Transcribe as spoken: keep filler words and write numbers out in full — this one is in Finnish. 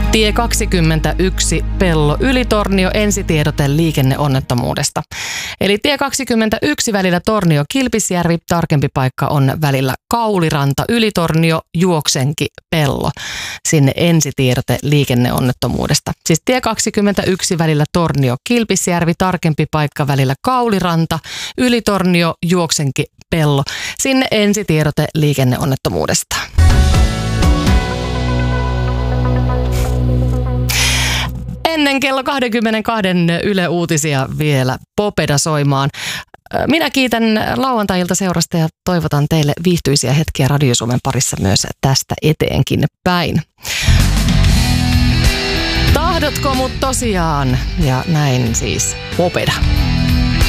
Tie kaksikymmentäyksi, Pello, Ylitornio, ensitiedote liikenneonnettomuudesta. Eli tie kaksikymmentäyksi välillä Tornio, Kilpisjärvi, tarkempi paikka on välillä Kauliranta, Ylitornio, Juoksenki, Pello. Sinne ensitiedote liikenneonnettomuudesta. Siis tie kaksikymmentäyksi välillä Tornio, Kilpisjärvi, tarkempi paikka välillä Kauliranta, Ylitornio, Juoksenki, Pello. Sinne ensitiedote liikenneonnettomuudesta. Ennen kello kaksikymmentäkaksi Yle Uutisia vielä Popeda soimaan. Minä kiitän lauantai-ilta seurasta ja toivotan teille viihtyisiä hetkiä Radio Suomen parissa myös tästä eteenkin päin. Tahdotko mut tosiaan? Ja näin siis Popeda.